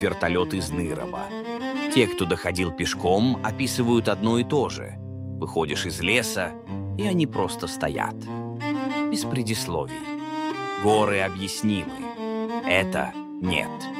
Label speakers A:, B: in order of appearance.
A: вертолет из Нырова. Те, кто доходил пешком, описывают одно и то же. Выходишь из леса, и они просто стоят. Без предисловий. Горы объяснимы. Это нет.